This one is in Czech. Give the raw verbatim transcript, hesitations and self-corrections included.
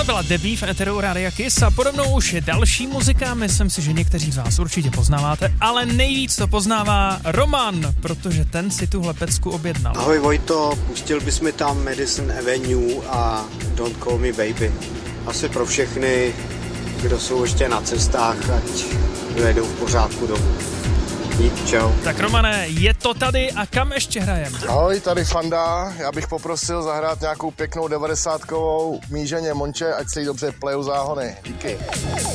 byla Debbie v éteru Rádia Kiss a podobnou už je další muzika. Myslím si, že někteří z vás určitě poznáváte, ale nejvíc to poznává Roman, protože ten si tuhle pecku objednal. Ahoj Vojto, pustil bys mi tam Madison Avenue a Don't Call Me Baby. Asi pro všechny, kdo jsou ještě na cestách, ať dojedou v pořádku domů. Dík, čau. Tak Romane, je to tady a kam ještě hrajeme? Ahoj, tady Fanda, já bych poprosil zahrát nějakou pěknou devadesátkovou Míženě Monče, ať se jí dobře plejou záhony. Díky.